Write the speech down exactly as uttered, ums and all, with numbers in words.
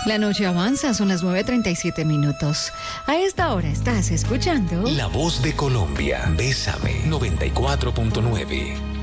La noche avanza, son las nueve treinta y siete minutos. A esta hora estás escuchando La Voz de Colombia. Bésame noventa y cuatro punto nueve.